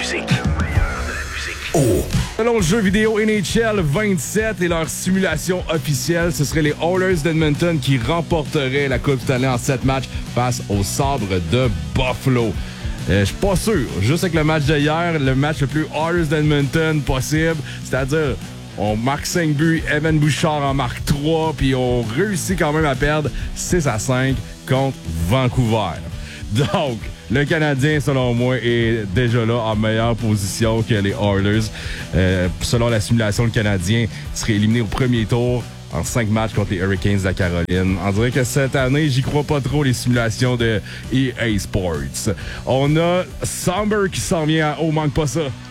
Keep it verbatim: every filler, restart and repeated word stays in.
musique. Oh. Selon le jeu vidéo N H L vingt-sept et leur simulation officielle, ce seraient les Oilers d'Edmonton qui remporteraient la Coupe Stanley en sept matchs face aux Sabres de Buffalo. Euh, Je suis pas sûr. Juste avec le match d'hier, le match le plus Oilers d'Edmonton possible, c'est-à-dire on marque cinq buts, Evan Bouchard en marque trois, puis on réussit quand même à perdre six à cinq contre Vancouver. Donc, le Canadien, selon moi, est déjà là en meilleure position que les Oilers. Euh, selon la simulation, le Canadien serait éliminé au premier tour en cinq matchs contre les Hurricanes de la Caroline. On dirait que cette année, j'y crois pas trop, les simulations de E A Sports. On a Somber qui s'en vient à... Oh, manque pas ça!